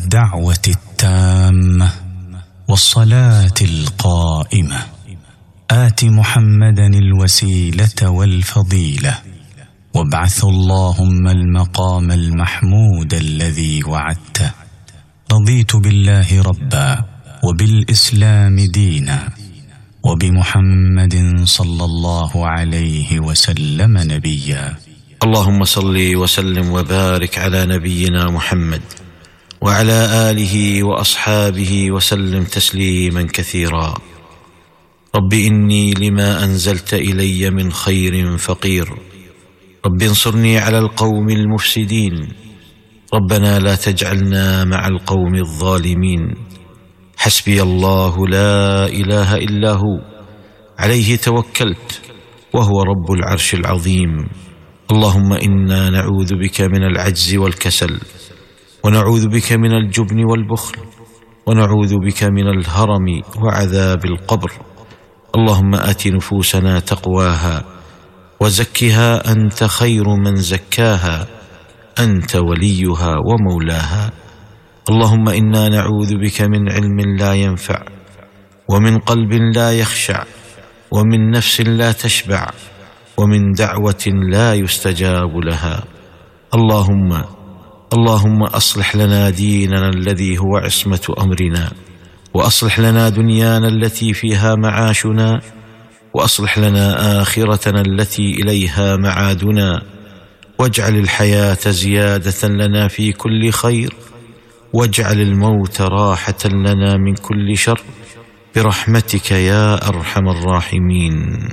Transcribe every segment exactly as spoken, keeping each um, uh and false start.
الدعوة التامة والصلاة القائمة آت محمدا الوسيلة والفضيلة وابعث اللهم المقام المحمود الذي وعدته. رضيت بالله ربا وبالإسلام دينا وبمحمد صلى الله عليه وسلم نبيا. اللهم صل وسلم وبارك على نبينا محمد وعلى آله وأصحابه وسلم تسليما كثيرا. رب إني لما أنزلت إلي من خير فقير، رب انصرني على القوم المفسدين، ربنا لا تجعلنا مع القوم الظالمين. حسبي الله لا إله إلا هو عليه توكلت وهو رب العرش العظيم. اللهم إنا نعوذ بك من العجز والكسل، ونعوذ بك من الجبن والبخل، ونعوذ بك من الهرم وعذاب القبر. اللهم آت نفوسنا تقواها وزكها أنت خير من زكاها، أنت وليها ومولاها. اللهم إنا نعوذ بك من علم لا ينفع، ومن قلب لا يخشع، ومن نفس لا تشبع، ومن دعوة لا يستجاب لها. اللهم اللهم أصلح لنا ديننا الذي هو عصمة أمرنا، وأصلح لنا دنيانا التي فيها معاشنا، وأصلح لنا آخرتنا التي إليها معادنا، واجعل الحياة زيادة لنا في كل خير، واجعل الموت راحة لنا من كل شر برحمتك يا أرحم الراحمين.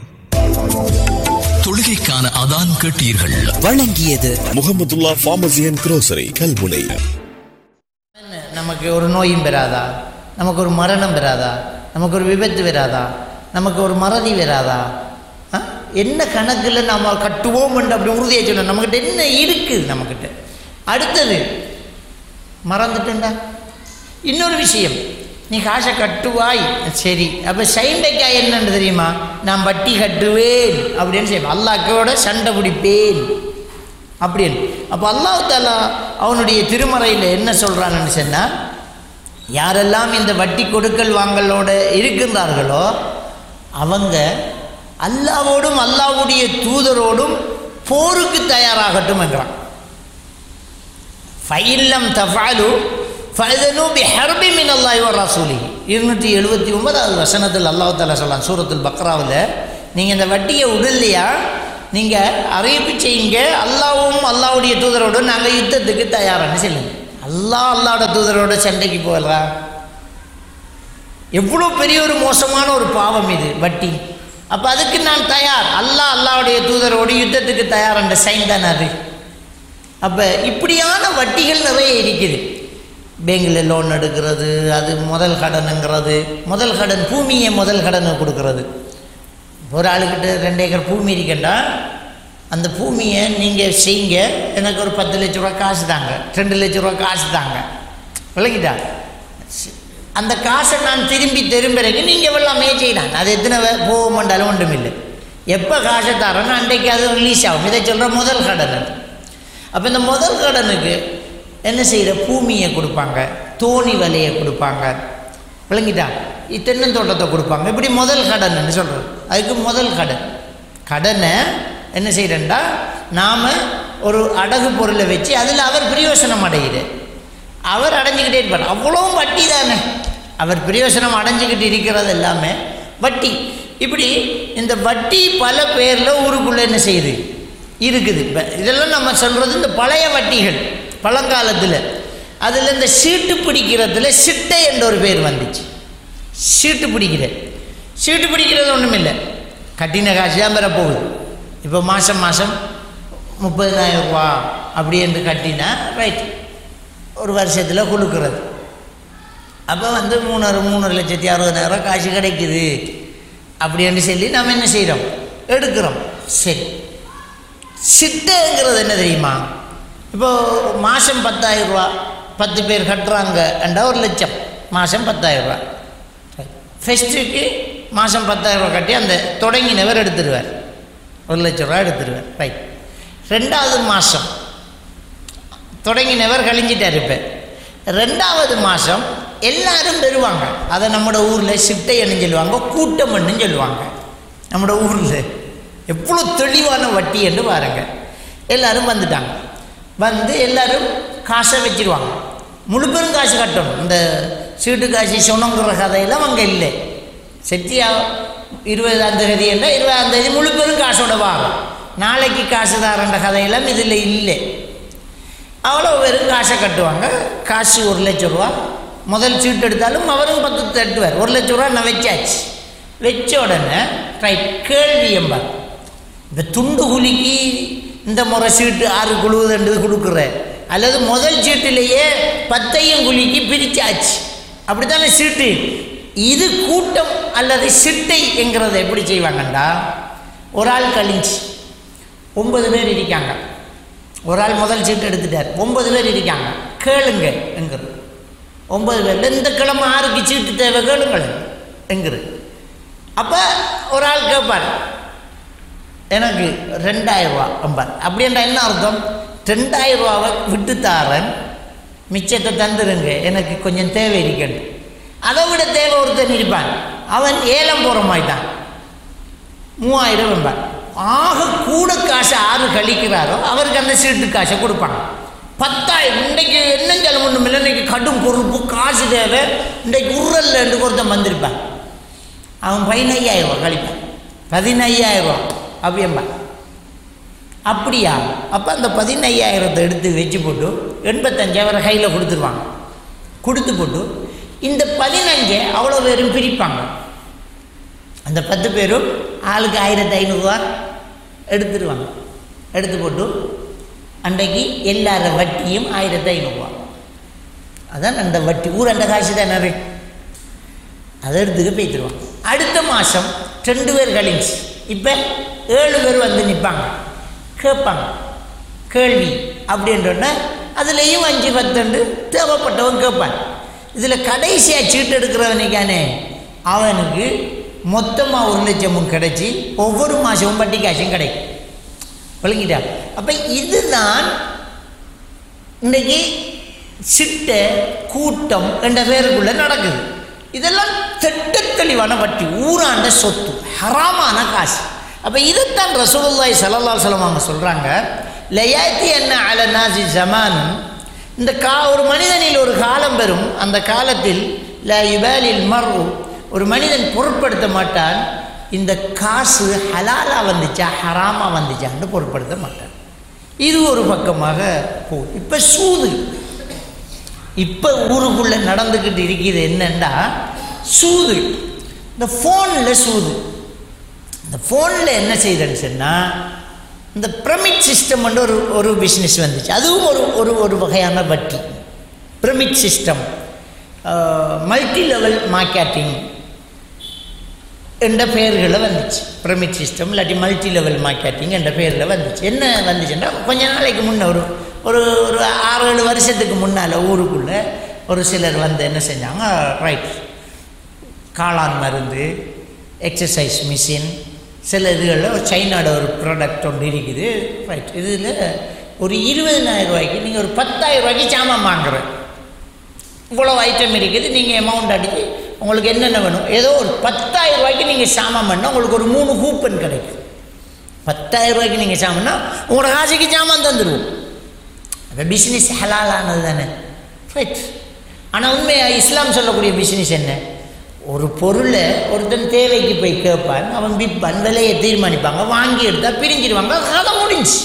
தொழுகைக்கான அதான் கேட்டீர்கள். வழங்கியது Mahmudullah pharmacy and grocery Kalmunai. நமக்கு ஒரு நோயும் பெறாதா, நமக்கு ஒரு மரணம் பெறாதா, நமக்கு ஒரு விபத்து வராதா, நமக்கு ஒரு மறதி வராதா? என்ன கணக்கில் நம்ம கட்டுவோம் என்று அப்படி உறுதியாக சொல்லணும். நம்மக்கிட்ட என்ன இருக்குது நம்மக்கிட்ட? அடுத்தது மறந்துட்டேன்டா. இன்னொரு விஷயம், நீ காசை கட்டுவாய், சரி, அப்போ சைண்டைக்கா என்னன்னு தெரியுமா? நான் வட்டி கட்டுவேன் அப்படின்னு செய்வேன், அல்லாஹ்வோட சண்டை பிடிப்பேன் அப்படின்னு. அப்போ அல்லாஹ் தஆலா அவனுடைய திருமறையில் என்ன சொல்கிறான்னு சொன்னால், யாரெல்லாம் இந்த வட்டி கொடுக்கல் வாங்கலோட இருக்கின்றார்களோ அவங்க அல்லாஹ்வோடும் அல்லாஹ்வுடைய தூதரோடும் போருக்கு தயாராகட்டும் என்றான். ஃபைல்லம் தஃஅலு ஃபஅதனு பிஹர்பி மினல்லாஹி வ ரசூலிஹி. இருநூற்றி எழுபத்தி ஒன்பதாவது வசனத்தில் அல்லாஹ் தஆலா சொல்றான் சூரத்துல் பக்ராவில், நீங்கள் இந்த வட்டியை விடலையா, நீங்கள் அறிவிப்பு செய்யுங்க, அல்லாஹ்வும் அல்லாஹ்வுடைய தூதரோடு நாங்கள் யுத்தத்துக்கு தயாரான்னு சொல்லுங்க. அல்லாஹ் அல்லாஹ்வோட தூதரோட சண்டைக்கு போகலாம். எவ்வளோ பெரிய ஒரு மோசமான ஒரு பாவம் இது வட்டி. அப்போ அதுக்கு நான் தயார், அல்லாஹ் அல்லாஹ்வுடைய தூதரோடு யுத்தத்துக்கு தயார் என்ற சைன் தானே அது. அப்போ இப்படியான வட்டிகள் நிறைய இருக்குது. பேங்கில் லோன் எடுக்கிறது, அது முதல் கடனுங்கிறது, முதல் கடன் பூமியை முதல் கடனை கொடுக்கறது. ஒரு ஆளுக்கிட்ட ரெண்டு ஏக்கர் பூமி இருக்கண்டா, அந்த பூமியை நீங்கள் செய்யுங்க, எனக்கு ஒரு பத்து லட்ச ரூபா காசு தாங்க, ரெண்டு லட்ச ரூபா காசு தாங்க, விளங்கிட்டா? அந்த காசை நான் திரும்பி திரும்பிறகு நீங்கள் எல்லாமே செய்யலாம். அது எத்தனை போக மாட்டாலும் ஒன்றும் இல்லை. எப்போ காசை தரேன்னு அன்றைக்கு அது ரிலீஸ் ஆகும். இதை சொல்கிற முதல் கடன். அப்போ இந்த முதல் கடனுக்கு என்ன செய்கிற, பூமியை கொடுப்பாங்க, தோணி வலையை கொடுப்பாங்க, விளங்கிட்டா? தென்னந்தோட்டத்தை கொடுப்பாங்க. இப்படி முதல் கடன்னு சொல்கிறது. அதுக்கு முதல் கடன். கடனை என்ன செய்கிறேன்டா, நாம் ஒரு அடகு பொருளை வச்சு அதில் அவர் பிரயோசனம் அடைகிற, அவர் அடைஞ்சிக்கிட்டே இருப்பார். அவ்வளவும் வட்டி தானே, அவர் பிரயோசனம் அடைஞ்சிக்கிட்டு இருக்கிறது எல்லாமே வட்டி. இப்படி இந்த வட்டி பல பேரில் ஊருக்குள்ளே என்ன செய்யுது இருக்குது. இப்போ இதெல்லாம் நம்ம சொல்கிறது இந்த பழைய வட்டிகள் பழங்காலத்தில். அதில் இந்த சீட்டு பிடிக்கிறதுல சிட்டை என்ற ஒரு பேர் வந்துச்சு. சீட்டு பிடிக்கிற சீட்டு பிடிக்கிறது ஒன்றும் இல்லை, கட்டின காசு தான் பெற போகுது. இப்போ மாதம் மாதம் முப்பதினாயிரம் ரூபா அப்படி என்று கட்டினா ரைட், ஒரு வருஷத்தில் கொடுக்குறது. அப்போ வந்து மூணு மூணு லட்சத்தி அறுபதாயிரம் காசு கிடைக்குது அப்படின்னு சொல்லி நம்ம என்ன செய்கிறோம், எடுக்கிறோம். சரி, சிட்டைங்கிறது என்ன தெரியுமா? இப்போது மாதம் பத்தாயிரம் ரூபா பத்து பேர் கட்டுறாங்க என்றா ஒரு லட்சம், மாதம் பத்தாயிரம் ரூபா. ஃபெஸ்ட்டுக்கு மாதம் பத்தாயிரம் ரூபா கட்டி அந்த தொடங்கினவர் எடுத்துடுவார், ஒரு லட்ச ரூபா எடுத்துடுவார். ரைட். ரெண்டாவது மாதம் தொடங்கினவர் கழிஞ்சிட்டார். இப்போ ரெண்டாவது மாதம் எல்லாரும் பெறுவாங்க. அதை நம்மளோட ஊரில் சிட்டைன்னு சொல்லுவாங்க, கூட்டம்னு சொல்லுவாங்க. நம்மளோட ஊரில் எவ்வளோ தெளிவான வட்டி என்று பாருங்க. எல்லாரும் வந்துட்டாங்க. வந்து எல்லாரும் காசை வச்சிருவாங்க. முழு பெரும் காசு கட்டணும். இந்த சீட்டு காசு சொன்னங்கிற கதையெல்லாம் அங்கே இல்லை. செட்டியா இருபதாம் தேதி என்றால் இருபதாம் தேதி முழு பெரும் காசோட வாரம். நாளைக்கு காசு தாரன்ற கதையெல்லாம் இதில் இல்லை. அவ்வளோ வெறும் காசை கட்டுவாங்க. காசு ஒரு லட்ச ரூபா. முதல் சீட்டு எடுத்தாலும் அவரும் பத்து தட்டுவார். ஒரு லட்ச ரூபா நான் வச்சாச்சு. வச்ச உடனே ரைட் கேள்வி எம்பார், இந்த துண்டு குலுக்கி இந்த முறை சீட்டு ஆறு குழுவுதுன்றது கொடுக்குற, அல்லது முதல் சீட்டிலேயே பத்தையும் குலுக்கி பிரிச்சாச்சு, அப்படித்தானே சீட்டு. இது கூட்டம் அல்லது சிட்டை என்கிறத எப்படி செய்வாங்கண்டா, ஒரு ஆள் கழிஞ்சு ஒன்பது பேர் இருக்காங்க. ஒரு ஆள் முதல் சீட்டு எடுத்துட்டார். ஒன்பது பேர் இருக்காங்க. கேளுங்க என்கிறது. ஒன்பது பேரில் இந்த கிழமை ஆறுக்கு சீட்டு தேவை கேளுங்கள் என்கிறது. அப்போ ஒரு ஆள் கேட்பார், எனக்கு ரெண்டாயிரம் ரூபா அம்பார். அப்படின்றா என்ன அர்த்தம்? ரெண்டாயிரம் ரூபாவை விட்டு தாரன், மிச்சத்தை தந்துருங்க, எனக்கு கொஞ்சம் தேவை இருக்கண்டு. அதை விட தேவை ஒருத்தன் இருப்பான், அவன் ஏலம் போகிற மாதிரி தான் மூவாயிரம் என்பான். ஆக கூட காசை ஆறு கழிக்கிறாரோ அவருக்கு அந்த சீட்டு காசை கொடுப்பாங்க. பத்தாயிரம் இன்றைக்கு என்ன சொல்ல ஒன்றும் இல்லை, இன்றைக்கி கடும் பொறுப்பு காசு தேவை, இன்றைக்கு உரல்ல என்று ஒருத்தன் வந்திருப்பான், அவன் பதினையாயிரம் ரூபா கழிப்பான். பதினையாயிரம் ரூபா அப்படியம்பான். அப்படியா? அப்போ அந்த பதினையாயிரத்தை எடுத்து வச்சு போட்டு எண்பத்தஞ்சாயிரம் கையில் கொடுத்துருவாங்க. கொடுத்து போட்டு இந்த பதினஞ்சை அவ்வளோ பேரும் பிரிப்பாங்க. அந்த பத்து பேரும் ஆளுக்கு ஆயிரத்தி ஐநூறுரூவா எடுத்துருவாங்க. எடுத்து போட்டு அன்றைக்கு எல்லார வட்டியும் ஆயிரத்தி ஐநூறுரூவா. அதான் அந்த வட்டி ஊர் அந்த காசு தான் நிறைய. அதை எடுத்துக்க போய்த்துருவாங்க. அடுத்த மாதம் ரெண்டு பேர் கழிஞ்சு இப்போ ஏழு பேர் வந்து நிற்பாங்க, கேட்பாங்க கேள்வி அப்படின்றோன்னா அதுலேயும் அஞ்சு பத்தண்டு தேவைப்பட்டவன் கேட்பான். இதில் கடைசியாக சீட்டு எடுக்கிறவனுக்கானே அவனுக்கு மொத்தமாக ஒரு லட்சமும் கிடைச்சி ஒவ்வொரு மாதமும் வட்டி காசும் கிடைக்கும். விளங்கிட்டான்? அப்போ இதுதான் இன்றைக்கி சிட்டை கூட்டம் என்ற பேருக்குள்ளே நடக்குது. இதெல்லாம் திட்ட தெளிவான வட்டி, ஊராண்ட சொத்து, ஹராமான காசு. அப்போ இதைத்தான் ரசூலுல்லாஹி ஸல்லல்லாஹு அலைஹி வஸல்லம் அவங்க சொல்கிறாங்க, லயாத்தி என்ன அல நாசி ஜமான், இந்த கா ஒரு மனிதனில் ஒரு காலம் பெறும், அந்த காலத்தில் ல யுபாலில் மர்உ, ஒரு மனிதன் பொருட்படுத்த மாட்டான் இந்த காசு ஹலாலா வந்துச்சா ஹராமா வந்துச்சான்னு பொருட்படுத்த மாட்டான். இது ஒரு பக்கமாக போகுது. இப்போ சூது இப்போ ஊருக்குள்ளே நடந்துக்கிட்டு இருக்குது என்னன்னா சூது. இந்த ஃபோனில் சூது. இந்த ஃபோனில் என்ன செய்யுதுன்னு சொன்னால், இந்த பிரமிட் சிஸ்டம் ஒரு ஒரு பிஸ்னஸ் வந்துச்சு. அதுவும் ஒரு ஒரு ஒரு வகையான வட்டி. Pyramid system, multi level marketing என்ற பெயர்களில் வந்துச்சு. பிரமிட் சிஸ்டம் இல்லாட்டி மல்டி லெவல் மார்க்கெட்டிங் என்ற பெயரில் வந்துச்சு. என்ன வந்துச்சுன்னா, கொஞ்ச நாளைக்கு முன்னே ஒரு ஒரு ஒரு ஆறு ஏழு வருஷத்துக்கு முன்னால் ஊருக்குள்ளே ஒரு சிலர் வந்து என்ன செஞ்சாங்க, ரைட் காளான் மருந்து, எக்ஸசைஸ் மிஷின், சில இதுகளில் ஒரு சைனாவோட ஒரு ப்ராடக்ட் ஒன்று இருக்குது. ரைட் இதில் ஒரு இருபதினாயிரம் ரூபாய்க்கு நீங்கள் ஒரு பத்தாயிரம் ரூபாய்க்கு சாமான் வாங்குற, இவ்வளோ ஐட்டம் இருக்குது, நீங்கள் அமௌண்ட் அடித்து உங்களுக்கு என்னென்ன வேணும், ஏதோ ஒரு பத்தாயிரம் ரூபாய்க்கு நீங்கள் சாமான் பண்ணால் உங்களுக்கு ஒரு மூணு கூப்பன் கிடைக்கும். பத்தாயிரம் ரூபாய்க்கு நீங்கள் சாமான்னா உங்களோட காசுக்கு சாமான் தந்துடுவோம். அப்போ பிஸ்னஸ் ஹலாலானது தானே, ரைட். ஆனால் உண்மையாக இஸ்லாம் சொல்லக்கூடிய பிஸ்னஸ் என்ன, ஒரு பொருளை ஒருத்தன் தேவைக்கு போய் கேட்பான், அவன் விற்பான், விலையை தீர்மானிப்பாங்க, வாங்கி எடுத்தால் பிரிஞ்சிடுவாங்க, கதை முடிஞ்சு.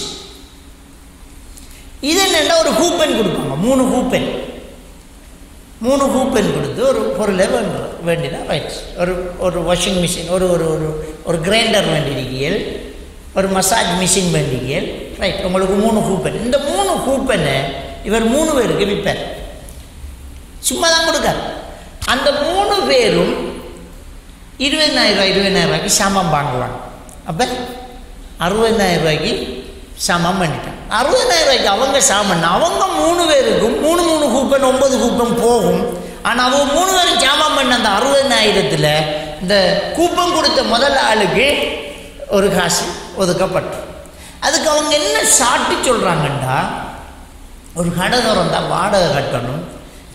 இது என்னென்னா ஒரு கூப்பன் கொடுப்பாங்க, மூணு கூப்பன் மூணு கூப்பன் கொடுத்து ஒரு பொருளை வேண்டுறோம் வேண்டினா ரைட். ஒரு ஒரு வாஷிங் மிஷின், ஒரு ஒரு ஒரு ஒரு கிரைண்டர் வேண்டியிருக்கியல், ஒரு மசாஜ் மிஷின் வேண்டியிருக்கியல், ரைட். உங்களுக்கு மூணு கூப்பன். இந்த மூணு கூப்பனை இவர் மூணு பேருக்கு விற்பார், சும்மா தான் கொடுக்கார். அந்த மூணு பேரும் இருபதினாயிரம் ரூபாய் இருபதினாயிரம் ரூபாய்க்கு சாமான் வாங்குவாங்க. அப்போ அறுபதினாயிரம் ரூபாய்க்கு சாமான் பண்ணிட்டாங்க. அறுபதினாயிரம் ரூபாய்க்கு அவங்க சாமான், அவங்க மூணு பேருக்கும் மூணு மூணு கூப்பன் ஒன்பது கூப்பன் போகும். ஆனால் அவங்க மூணு பேரும் சாமான் பண்ண அந்த அறுபதினாயிரத்தில் இந்த கூப்பன் கொடுத்த முதல் ஆளுக்கு ஒரு காசு ஒதுக்கப்பட்டு, அதுக்கு அவங்க என்ன சாட்டி சொல்கிறாங்கண்டா, ஒரு கடை திறந்தா வாடகை கட்டணும்,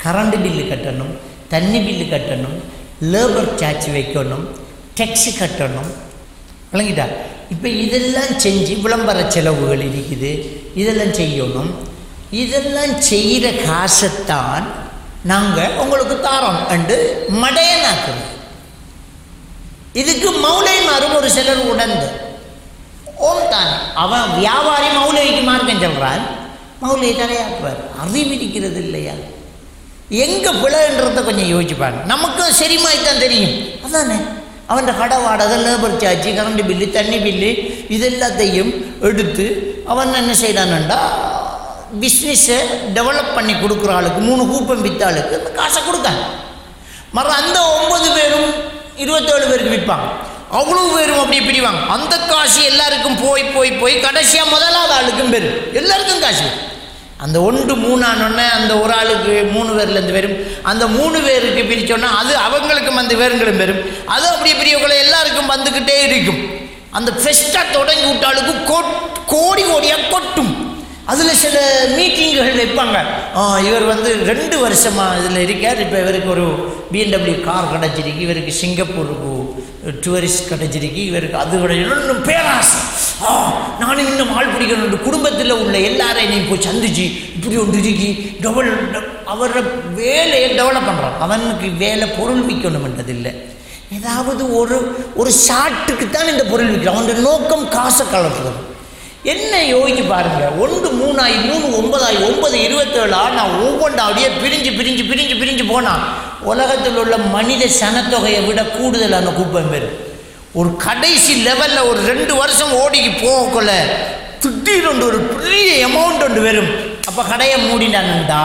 கரண்ட் பில்லு கட்டணும், தண்ணி பில்லு கட்டணும், லேபர் சார்ஜ் வைக்கணும், டேக்ஸு கட்டணும். விளங்கிட்டா? இப்போ இதெல்லாம் செஞ்சு விளம்பர செலவுகள் இருக்குது, இதெல்லாம் செய்யணும். இதெல்லாம் செய்கிற காசைத்தான் நாங்கள் உங்களுக்கு தாரோம் என்று மடையனாக்குறோம். இதுக்கு மௌலைமாரும் ஒரு சிலர் உடந்து ஓம் தான் அவன் வியாபாரி மௌலைக்கு மார்க்கம் சொல்கிறான், மௌலை தலையாக்குவார். அறிவிக்கிறது இல்லையா? எங்கே பிழைன்றதை கொஞ்சம் யோசிப்பான். நமக்கும் சரிமாய்த்தான் தெரியும். அதானே அவன் கடை வாடகை, லேபர் சார்ஜ், கரண்ட் பில்லு, தண்ணி பில்லு இதெல்லாத்தையும் எடுத்து அவன் என்ன செய்கிறான்டா, பிஸ்னஸை டெவலப் பண்ணி கொடுக்குற ஆளுக்கு, மூணு கூப்பம் விற்ற ஆளுக்கு அந்த காசை கொடுத்தாங்க. மறு அந்த ஒன்பது பேரும் இருபத்தேழு பேருக்கு விற்பாங்க. அவ்வளோ பேரும் அப்படி பிடிவாங்க. அந்த காசு எல்லாருக்கும் போய் போய் போய் கடைசியாக முதலாவது ஆளுக்கும் பெரும், எல்லாருக்கும் காசு. அந்த ஒன்று மூணானொன்னே அந்த ஒரு ஆளுக்கு மூணு பேர்லேருந்து வரும். அந்த மூணு பேருக்கு பிரித்தோன்னா அது அவங்களுக்கும் அந்த பேருங்களும் பெரும். அது அப்படி பெரியவங்களை எல்லாருக்கும் வந்துக்கிட்டே இருக்கும். அந்த ஃபெஸ்ட்டாக தொடங்கி விட்டாளுக்கு கோடி கோடியாக கொட்டும். அதில் சில மீட்டிங்குகள் வைப்பாங்க. இவர் வந்து ரெண்டு வருஷமாக இதில் இருக்கார், இப்போ இவருக்கு ஒரு பிஎன்டபிள்யூ கார் கிடச்சிருக்கு, இவருக்கு சிங்கப்பூருக்கு டூரிஸ்ட் கிடச்சிருக்கு, இவருக்கு அது கிடைக்கணும் பேராசை. ஆ நானும் இன்னும் ஆள் பிடிக்கணும். குடும்பத்தில் உள்ள எல்லாரையும் நீ போய் சந்திச்சு இப்படி ஒன்று இருக்கி டெவல் அவரோட வேலையை டெவலப் பண்ணுறான். அவனுக்கு வேலை பொருள் விற்கணும்ன்றது இல்லை, ஏதாவது ஒரு ஒரு ஷாட்டுக்கு தான் இந்த பொருள் விற்கிறான். அவனோட நோக்கம் காசை கலட்டுறது. என்ன யோசிச்சு பாருங்க, ஒன்று மூணாயி மூணு ஒன்பதாயி ஒன்பது இருபத்தேழு நான் ஒவ்வொன்றா அப்படியே பிரிஞ்சு பிரிஞ்சு பிரிஞ்சு பிரிஞ்சு போனான். உலகத்தில் உள்ள மனித சனத்தொகையை விட கூடுதலான கூப்பம் பேர். ஒரு கடைசி லெவலில் ஒரு ரெண்டு வருஷம் ஓடிக்கு போகக்குள்ள திடீர்னு ஒரு பெரிய அமௌண்ட் ஒன்று வரும். அப்போ கடையை மூடினான்டா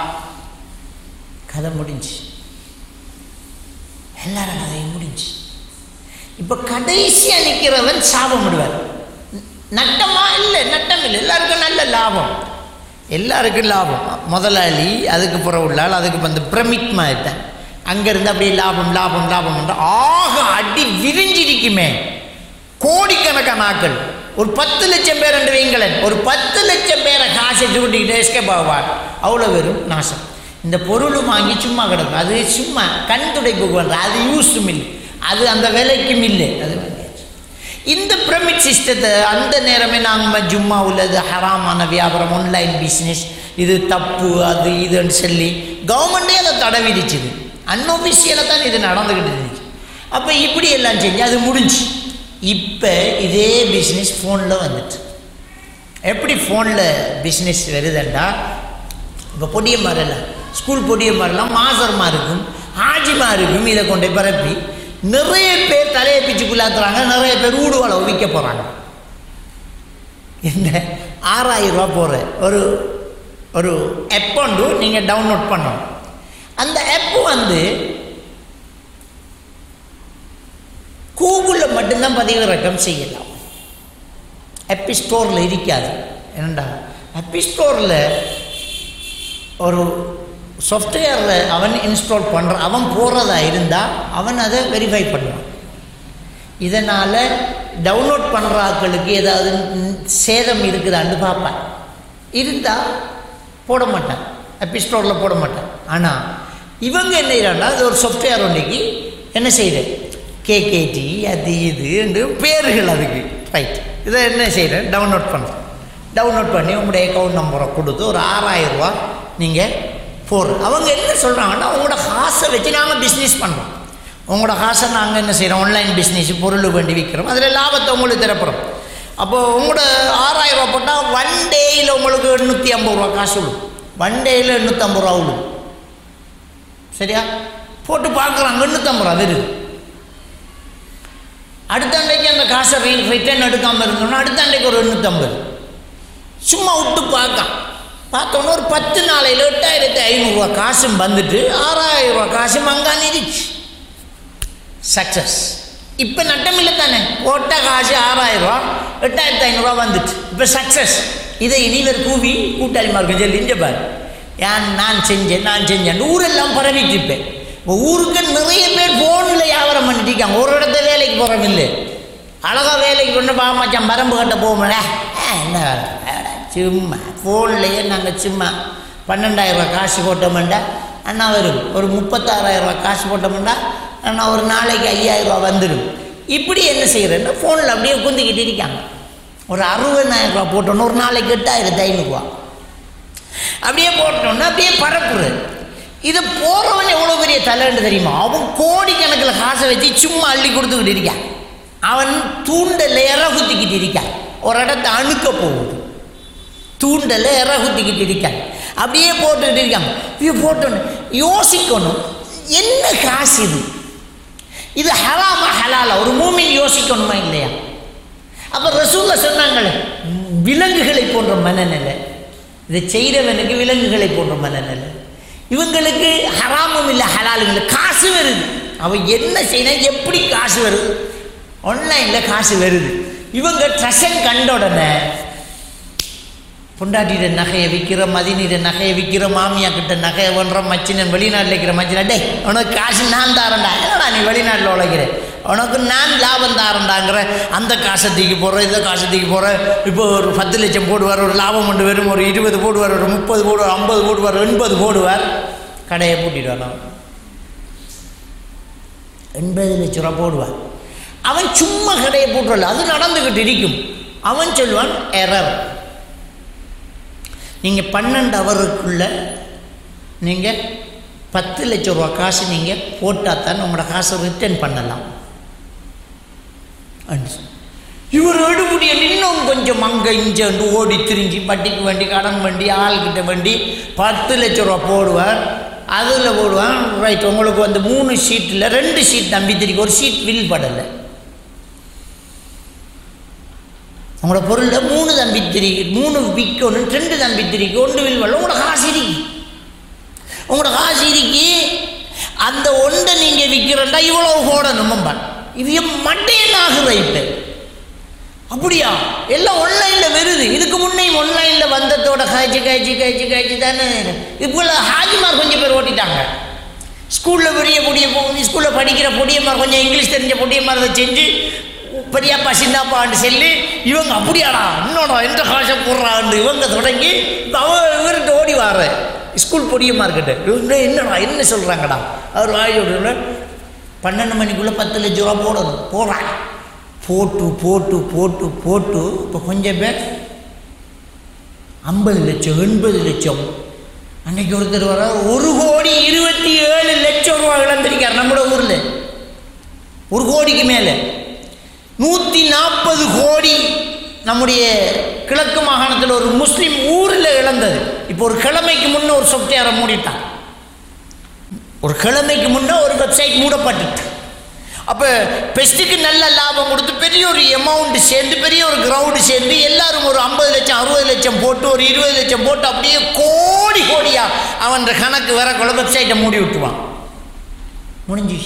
கதை முடிஞ்சு, எல்லாரும் கதையை முடிஞ்சு. இப்போ கடைசியாக நிற்கிறவன் சாபம் விடுவார். நட்டமா இல்லை, நட்டம் இல்லை, எல்லாருக்கும் நல்ல லாபம், எல்லாருக்கும் லாபம். முதலாளி அதுக்கு புற உள்ளால் அதுக்கு வந்து பிரமிட் மாதிரிட்டேன். அங்கேருந்து அப்படியே லாபம் லாபம் லாபம் ஆக அடி விரிஞ்சிருக்குமே கோடிக்கணக்கான ஆக்கள். ஒரு பத்து லட்சம் பேர் என்று வைங்களேன், ஒரு பத்து லட்சம் பேரை காசை சுருட்டிக்கிட்டு எஸ்கேப் ஆவார். அவ்வளோ வெறும் நாசம். இந்த பொருளும் வாங்கி சும்மா கிடக்கும். அது சும்மா கண் துடைப்புக்கு வர்ற, அது யூஸும் இல்லை, அது அந்த விலைக்கும் இல்லை. அது இந்த பிரமிட் சிஸ்டத்தை அந்த நேரமே நாங்கள் ஜும்மா உள்ளது ஹராமான வியாபாரம், ஆன்லைன் பிஸ்னஸ், இது தப்பு, அது இதுன்னு சொல்லி கவர்மெண்ட்டே அதை தடை விதிச்சுது. அன்ஒஃபிஷியலாக தான் இது நடந்துக்கிட்டு இருந்துச்சு. அப்போ இப்படி எல்லாம் செஞ்சு அது முடிஞ்சு. இப்போ இதே பிஸ்னஸ் ஃபோனில் வந்துட்டு. எப்படி ஃபோனில் பிஸ்னஸ் வருதுண்டா, இப்போ பொடிய மாதிரிலாம் ஸ்கூல் பொடிய மாதிரிலாம் மாசரமாக இருக்கும், ஆஜிமா இருக்கும். இதை கொண்டு பரப்பி நிறைய பேர் தலையை பிச்சு குள்ளாத்துறாங்க, நிறைய பேர் ஊடு வளை விற்க போகிறாங்க. என்ன ஆறாயிரம் ரூபா போகிற ஒரு ஒரு ஆப் ஒன்று நீங்கள் டவுன்லோட் பண்ணணும். அந்த ஆப்பு வந்து கூகுளில் மட்டும்தான் பதிவிறக்கம் செய்யலாம், ஆப்பி ஸ்டோரில் இருக்காது. என்னண்டா ஆப்பி ஸ்டோரில் ஒரு சாஃப்ட்வேரில் அவன் இன்ஸ்டால் பண்ணுற அவன் போடுறதா இருந்தால் அவன் அதை வெரிஃபை பண்ணுவான். இதனால் டவுன்லோட் பண்ணுற ஆட்களுக்கு ஏதாவது சேதம் இருக்குதான்னு பார்ப்பான். இருந்தால் போட மாட்டான், ஆப்பி ஸ்டோரில் போட மாட்டான். ஆனால் இவங்க என்ன செய்கிறாங்கன்னா, அது ஒரு சாஃப்ட்வேர் ஒன்றைக்கு என்ன செய்யுது, கேகேடி அது இது என்று பேர்கள் அதுக்கு ரைட். இதை என்ன செய்கிறேன், டவுன்லோட் பண்ணுறேன். டவுன்லோட் பண்ணி உங்களுடைய அக்கௌண்ட் நம்பரை கொடுத்து ஒரு ஆறாயிரம் ரூபா நீங்கள் போடுற. அவங்க என்ன சொல்கிறாங்கன்னா, உங்களோட காசை வச்சு நாங்கள் பிஸ்னஸ் பண்ணுறோம், உங்களோட காசை நாங்கள் என்ன செய்கிறோம், ஆன்லைன் பிஸ்னஸ் பொருள் வேண்டி விற்கிறோம், அதில் லாபத்தை உங்களுக்கு திறப்புறோம். அப்போது உங்களோட ஆறாயிரம் ரூபா போட்டால் ஒன் டேயில் உங்களுக்கு எண்ணூற்றி ஐம்பது ரூபா காசு விடும். ஒன் டேயில் எண்ணூற்றம்பது ரூபா விடும். சரியா போட்டு பார்க்குறாங்க, எண்ணூற்றம்பது ரூபா வருது. அடுத்த அன்றைக்கு அந்த காசை ரிட்டர்ன் எடுக்காமல் இருந்தோம்னா அடுத்த அன்றைக்கு ஒரு எண்ணூற்றம்பது சும்மா விட்டு பார்க்கான். பார்த்தோன்னா ஒரு பத்து நாளையில் எட்டாயிரத்தி ஐநூறுரூவா காசும் வந்துட்டு ஆறாயிரம் ரூபா காசும் அங்கானே இருந்துச்சு. சக்ஸஸ். இப்போ நட்டம் இல்லை தானே, போட்ட காசு ஆறாயிரம் ரூபா எட்டாயிரத்தி ஐநூறுரூவா வந்துட்டு இப்போ சக்ஸஸ். இதை இனிவர் கூவி கூட்டாளி மார்க்க சொல்லி இங்கே பாரு, ஏன் நான் செஞ்சேன் நான் செஞ்சேன் ஊரெல்லாம் பரவிட்டு இருப்பேன். இப்போ ஊருக்கு நிறைய பேர் ஃபோனில் வியாபாரம் பண்ணிட்டு இருக்காங்க. ஒரு இடத்த வேலைக்கு போகிறோம் இல்லை, அழகாக வேலைக்கு கொண்டு பா மச்சான் மரம்பு கட்ட போகல, என்ன வேலை சும்மா ஃபோன்லேயே நாங்கள் சும்மா பன்னெண்டாயிரம் ரூபா காசு போட்டோம்டா அண்ணா வரும். ஒரு முப்பத்தாறாயிரம் ரூபா காசு போட்டோம்னா அண்ணா ஒரு நாளைக்கு ஐயாயிரம் ரூபா வந்துடும். இப்படி என்ன செய்கிறேன்னா ஃபோனில் அப்படியே குந்திக்கிட்டு இருக்காங்க. ஒரு அறுபதாயிரம் ரூபா போட்டோன்னா ஒரு நாளைக்கு எட்டாயிரத்தி ஐநூறுரூவா அப்படியே போட்டோன்னா அப்படியே பரப்புறது. இதை போகிறவன் எவ்வளோ பெரிய தலைன்னு தெரியுமா? அவன் கோடிக்கணக்கில் காசை வச்சு சும்மா அள்ளி கொடுத்துக்கிட்டு இருக்கான். அவன் தூண்டலை இற குத்திக்கிட்டு இருக்கான். ஒரு இடத்த அணுக்க போகுது, தூண்டலை இற குத்திக்கிட்டு இருக்கான். அப்படியே போட்டுக்கிட்டு இருக்காங்க. இது போட்டோன்னு யோசிக்கணும், என்ன காசு இது, இது ஹராமா ஹலாலா? ஒரு மூமின் யோசிக்கணுமா இல்லையா? அப்போ ரசூலுல்லாஹ் சொன்னாங்களே, விலங்குகளை போன்ற மனநிலை இதை செய்கிறவனுக்கு விலங்குகளை போன்ற மனநிலை. இவங்களுக்கு ஹராமும் இல்லை ஹலாலும் இல்லை, காசு வருது. அவன் என்ன செய்யணும், எப்படி காசு வருது? ஆன்லைனில் காசு வருது. இவங்க ட்ரெஷன் கண்ட உடனே பொண்டாட்டிட நகையை விற்கிற, மதினிட நகையை விற்கிற, மாமியா கிட்ட நகையை ஒன்ற, மச்சினன் வெளிநாட்டில் இருக்கிற மச்சினா, டே உனக்கு காசு நான் தாரண்டா, என்னடா நீ வெளிநாட்டில் உழைக்கிறேன், உனக்கு நான் லாபம் தாரண்டாங்கிற, அந்த காசை தூக்கி போடுறேன், இந்த காசை தூக்கி போடுறேன். இப்போ ஒரு பத்து லட்சம் போடுவார், ஒரு லாபம் கொண்டு வரும், ஒரு இருபது போடுவார், ஒரு முப்பது போடுவார், ஐம்பது போடுவார், எண்பது போடுவார், கடையை பூட்டிடுவார். அவன் எண்பது லட்ச ரூபா போடுவான். அவன் சும்மா கடையை போட்டுறல, அது நடந்துக்கிட்டு இருக்கும். அவன் சொல்லுவான் எரர். நீங்கள் பன்னெண்டு அவருக்குள்ள நீங்கள் பத்து லட்ச ரூபா காசு நீங்கள் போட்டால் தான் உங்களோட காசை ரிட்டர்ன் பண்ணலாம். இவர் எடுபடியில் இன்னும் கொஞ்சம் அங்கே இங்கே ஓடி திரிஞ்சு வட்டிக்கு வண்டி, கடன் வண்டி, ஆள்கிட்ட வண்டி பத்து லட்ச ரூபா போடுவார். அதில் போடுவான். ரைட், உங்களுக்கு வந்து மூணு ஷீட்டில் ரெண்டு ஷீட் நம்பி திரிக்க, ஒரு ஷீட் வில் படலை. உங்களோட பொருளில் மூணு தம்பி திரிக்கு, மூணு விற்கணும், ரெண்டு தம்பி திரிக்கு, ஒன்று வில் படல. உங்களோட காசு இருக்கு, உங்களோட காசு இருக்கு. அந்த ஒன்றை நீங்கள் விற்கிறண்டா இவ்வளோ போடணும்பான். இது மட்டையன் ஆகுற இப்போ அப்படியா? எல்லாம் ஆன்லைனில் வருது. இதுக்கு முன்னையும் ஆன்லைனில் வந்ததோட காய்ச்சி காய்ச்சி காய்ச்சி காய்ச்சி தானே இப்போ ஹாஜிமார் கொஞ்சம் பேர் ஓட்டிட்டாங்க. ஸ்கூலில் பெரிய பொடிய போகுது, ஸ்கூலில் படிக்கிற பொடியம்மார், கொஞ்சம் இங்கிலீஷ் தெரிஞ்ச பொடியம்மார் அதை செஞ்சு பெரியப்பா சின்னப்பான்னு சொல்லி இவங்க அப்படியாடா இன்னோடா எந்த காசை போடுறான்னு இவங்க தொடங்கி அவன் இவர்கிட்ட ஓடி வார ஸ்கூல் பொடியம்மார்கிட்ட, இவங்க என்னடா என்ன சொல்கிறாங்கடா, அவர் வாயோட பன்னெண்டு மணிக்குள்ளே பத்து லட்ச ரூபா போடணும். போடுறாங்க. போட்டு போட்டு போட்டு போட்டு இப்போ கொஞ்சம் பேர் ஐம்பது லட்சம் எண்பது லட்சம். அன்னைக்கு ஒருத்தர் வர ஒரு கோடி இருபத்தி ஏழு லட்சம் ரூபா இழந்திருக்கார் நம்மளோட ஊரில். ஒரு கோடிக்கு மேலே நூற்றி நாற்பது கோடி நம்முடைய கிழக்கு மாகாணத்தில் ஒரு முஸ்லீம் ஊரில் இழந்தது. இப்போ ஒரு கிழமைக்கு முன்னே ஒரு சாஃப்ட்வேரை மூடிட்டான். ஒரு கிழமைக்கு முன்னே ஒரு வெப்சைட் மூடப்பட்டுட்டு, அப்போ பெஸ்ட்டுக்கு நல்ல லாபம் கொடுத்து பெரிய ஒரு அமௌண்ட் சேர்ந்து, பெரிய ஒரு கிரவுண்டு சேர்ந்து எல்லாரும் ஒரு ஐம்பது லட்சம் அறுபது லட்சம் போட்டு ஒரு இருபது லட்சம் போட்டு அப்படியே கோடி கோடியா அவன் கணக்கு வர கொள்ள வெப்சைட்டை மூடி விட்டுவான். முடிஞ்சு.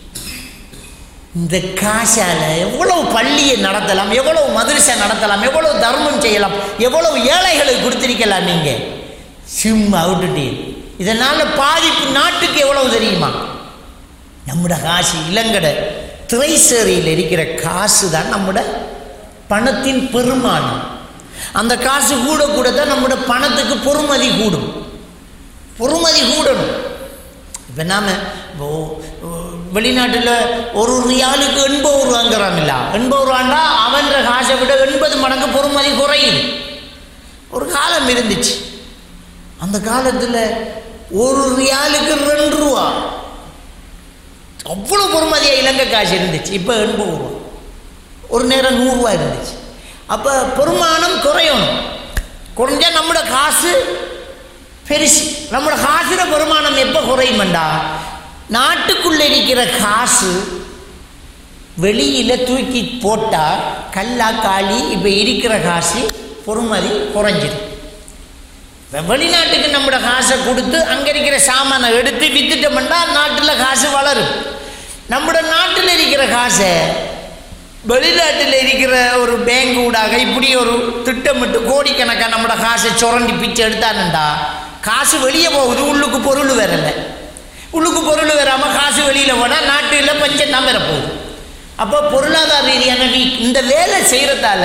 இந்த காசால் எவ்வளவு பள்ளியை நடத்தலாம், எவ்வளவு மதரசா நடத்தலாம், எவ்வளவு தர்மம் செய்யலாம், எவ்வளவு ஏழைகளுக்கு கொடுத்திருக்கலாம். நீங்கள் சும்மா விட்டுட்டு இதனால் பாதிப்பு நாட்டுக்கு எவ்வளவு தெரியுமா? நம்முடைய காசு இளங்கடை திரைசேரியில் இருக்கிற காசு தான் நம்முடைய பணத்தின் பெருமானம். அந்த காசு கூட கூட தான் நம்முடைய பணத்துக்கு பொறுமதி கூடும், பொறுமதி கூடணும். இப்போ நாம் வெளிநாட்டில் ஒரு ரியாலுக்கு எண்பது ரூபாங்கிறான்ல, எண்பது ரூபாண்டா அவன் காசை விட எண்பது மடங்கு பொறுமதி குறையுது. ஒரு காலம் இருந்துச்சு, அந்த காலத்தில் ஒரு ரியாலுக்கு ரெண்டு ரூபா அவ்வளோ பொறுமதியாக இலங்கை காசு இருந்துச்சு. இப்போ எண்பது ரூபா, ஒரு நேரம் நூறுரூவா இருந்துச்சு. அப்போ பெருமானம் குறையணும். குறைஞ்சால் நம்மளோட காசு பெருசு. நம்மளோட காசுல பெருமானம் எப்போ குறையுமெண்டா, நாட்டுக்குள்ளே இருக்கிற காசு வெளியில் தூக்கி போட்டால் கல்லா காளி இப்போ இருக்கிற காசு பொறுமதி குறைஞ்சிடும். வெளிநாட்டுக்கு நம்மளோட காசை கொடுத்து அங்கே இருக்கிற சாமானை எடுத்து வித்துட்டோம்னா நாட்டில் காசு வளரும். நம்மளோட நாட்டில் இருக்கிற காசை வெளிநாட்டில் இருக்கிற ஒரு பேங்க் ஊடாக இப்படி ஒரு திட்டமிட்டு கோடிக்கணக்காக நம்மளோட காசை சுரண்டி பிச்சை எடுத்தானுண்டா காசு வெளியே போகுது, உள்ளுக்கு பொருள் வரலை. உள்ளுக்கு பொருள் வராமல் காசு வெளியில் போனால் நாட்டில் பஞ்சம் தான் வரப்போகுது. அப்போ பொருளாதார ரீதியான வீக் இந்த வேலை செய்கிறதால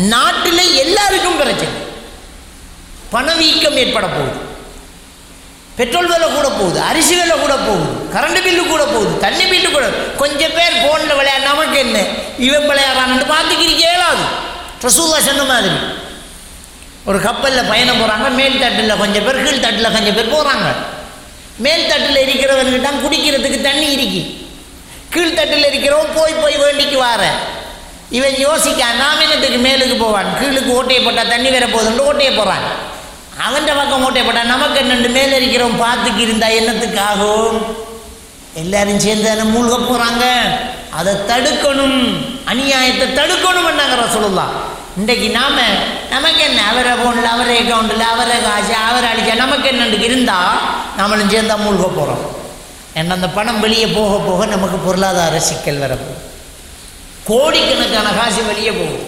நாட்டில் எல்லாருக்கும் பிரச்சனை, பணவீக்கம் ஏற்பட போகுது. பெட்ரோல் விலை கூட போகுது, அரிசி விலை கூட போகுது, கரண்ட் பில்லு கூட போகுது, தண்ணி பில்லு கூட. கொஞ்சம் பேர் ஃபோனில் விளையாட நமக்கு என்ன இவன் விளையாடுறான்னு பார்த்துக்கிறீங்க ஏழாது. ரசூலுல்லாஹ் சொன்ன மாதிரி ஒரு கப்பலில் பயணம் போகிறாங்க. மேல் தட்டில் கொஞ்சம் பேர், கீழ் தட்டில் கொஞ்சம் பேர் போகிறாங்க. மேல் தட்டில் இருக்கிறவன்கிட்ட குடிக்கிறதுக்கு தண்ணி இருக்கு, கீழ்த்தட்டில் இருக்கிறவன் போய் போய் வேண்டிக்கு வார. இவன் யோசிக்க நாம் என்னத்துக்கு மேலுக்கு போவான், கீழுக்கு ஓட்டையை போட்டால் தண்ணி வேற போதுன்னு ஓட்டையை போகிறான். அவன் பக்கம் ஓட்டையை போட்டான். நமக்கு என்னண்டு மேலே இருக்கிறவன் பார்த்துக்கு இருந்தா என்னத்துக்கு ஆகும்? எல்லாரும் சேர்ந்து தானே மூழ்க போகிறாங்க. அதை தடுக்கணும், அநியாயத்தை தடுக்கணும் என்னங்க ரசூலுல்லாஹ். இன்றைக்கு நாம நமக்கு என்ன அவரை ஃபோனில் அவரை அக்கௌண்ட்டில் அவரை காசு அவரை அழிச்சா நமக்கு என்னண்டுக்கு இருந்தால் நம்மளும் சேர்ந்தா மூழ்க போகிறோம். ஏன்னா அந்த பணம் வெளியே போக போக நமக்கு பொருளாதார சிக்கல் வரப்போகுது. கோடிக்கணக்கான காசு வெளியே போகும்.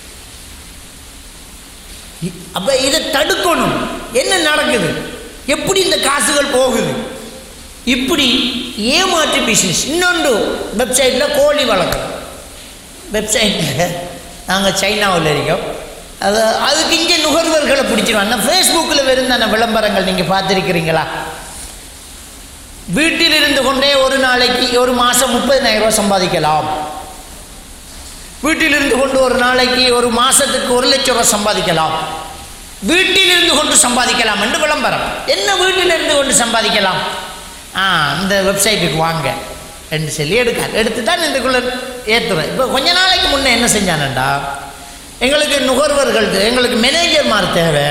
அப்ப இதை தடுக்கணும். என்ன நடக்குது, எப்படி இந்த காசுகள் போகுது? இப்படி ஏமாற்று பிஸ்னஸ். இன்னொன்று வெப்சைட்டில் கோழி வளர்க்குறோம். வெப்சைட்டில் நாங்கள் சைனாவில் இருக்கோம். அது அதுக்கு இங்கே நுகர்வர்களை பிடிச்சிருவாங்க. ஃபேஸ்புக்கில் வெறுந்தான விளம்பரங்கள் நீங்கள் பார்த்துருக்கிறீங்களா? வீட்டில் இருந்து கொண்டே ஒரு நாளைக்கு ஒரு மாதம் முப்பதினாயிரம் ரூபாய் சம்பாதிக்கலாம், வீட்டில் இருந்து கொண்டு ஒரு நாளைக்கு ஒரு மாதத்துக்கு ஒரு லட்சம் ரூபாய் சம்பாதிக்கலாம், வீட்டில் இருந்து கொண்டு சம்பாதிக்கலாம் என்று விளம்பரம். என்ன வீட்டில் இருந்து கொண்டு சம்பாதிக்கலாம்? ஆ இந்த வெப்சைட்டுக்கு வாங்க என்று சொல்லி எடுக்க எடுத்து தான் இதுக்குள்ளே ஏற்றுறேன். இப்போ கொஞ்ச நாளைக்கு முன்னே என்ன செஞ்சானண்டா, எங்களுக்கு நுகர்வர்கள், எங்களுக்கு மேனேஜர்மார் தேவை,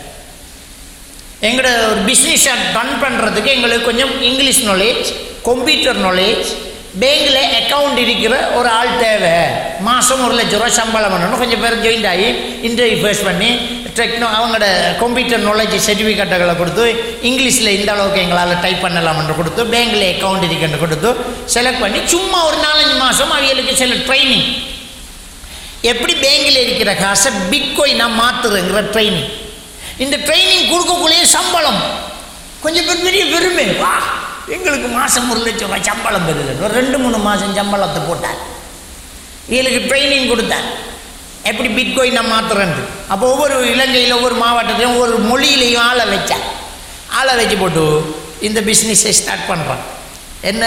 எங்களோட ஒரு பிஸ்னஸை ரன் பண்ணுறதுக்கு எங்களுக்கு கொஞ்சம் இங்கிலீஷ் நாலேஜ், கம்ப்யூட்டர் நாலேஜ், பேங்கில் அக்கௌண்ட் இருக்கிற ஒரு ஆள் தேவை, மாதம் ஒரு லட்ச ரூபா சம்பளம் பண்ணணும். கொஞ்சம் பேர் ஜாயின் ஆகி இன்டர்வியூ ஃபேஸ் பண்ணி டெக்னோ அவங்களோட கம்ப்யூட்டர் நாலேஜ் சர்டிஃபிகேட்டுகளை கொடுத்து இங்கிலீஷில் இந்த அளவுக்கு எங்களால் டைப் பண்ணலாம்னு கொடுத்து பேங்கில் அக்கௌண்ட் இருக்குன்னு கொடுத்து செலக்ட் பண்ணி சும்மா ஒரு நாலஞ்சு மாதம் அவங்களுக்கு சில ட்ரைனிங், எப்படி பேங்கில் இருக்கிற காசை பிட்காயினாக மாற்றுறங்கிற ட்ரைனிங். இந்த ட்ரைனிங் கொடுக்கக்கூடிய சம்பளம் கொஞ்சம் பேர் பெரிய பெருமை, வா எங்களுக்கு மாதம் ஒரு லட்சம் ரூபாய் சம்பளம் பெறுது. ஒரு ரெண்டு மூணு மாதம் சம்பளத்தை போட்டார், இவங்களுக்கு ட்ரைனிங் கொடுத்தார் எப்படி பிட்காயினை மாற்றுறேன்ட்டு. அப்போ ஒவ்வொரு இலங்கையில் ஒவ்வொரு மாவட்டத்திலையும் ஒவ்வொரு மொழியிலையும் ஆளை வச்சார். ஆளை வச்சு போட்டு இந்த பிஸ்னஸை ஸ்டார்ட் பண்ணுறான். என்ன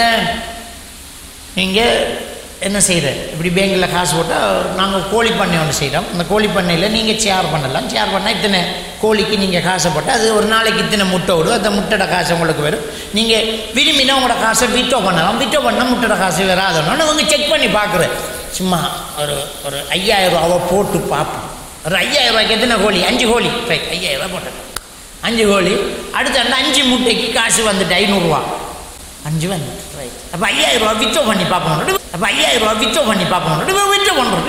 நீங்கள் என்ன செய்கிற, இப்படி பேங்கில் காசு போட்டால் நாங்கள் கோழி பண்ணை ஒன்று செய்கிறோம், அந்த கோழி பண்ணையில் நீங்கள் ஷேர் பண்ணலாம், ஷேர் பண்ணால் இத்தனை கோழிக்கு நீங்கள் காசை போட்டால் அது ஒரு நாளைக்கு இத்தனை முட்டை விடும், அந்த முட்டையோட காசு உங்களுக்கு வரும், நீங்கள் விரும்பினா உங்களோட காசை விட்டோ பண்ணலாம், விட்டோ பண்ணால் முட்டையோட காசு வராதோன்னு அவங்க செக் பண்ணி பார்க்குறேன். சும்மா ஒரு ஒரு ஐயாயிரம் ரூபாவை போட்டு பார்ப்போம். ஒரு ஐயாயிரம் ரூபாய்க்கு எத்தனை கோழி, அஞ்சு கோழி, ரைட் ஐயாயிரம் ரூபா போட்டேன், அஞ்சு கோழி. அடுத்த அந்த அஞ்சு முட்டைக்கு காசு வந்துட்டு ஐநூறுரூவா, அஞ்சு வந்து ரைட். அப்போ ஐயாயிரம் ரூபா வித்தோ பண்ணி பார்ப்போம். அப்போ ஐயாயிரம் ரூபா வித்தோ பண்ணி பார்ப்போம். வித்தோ பண்ணுறோம்.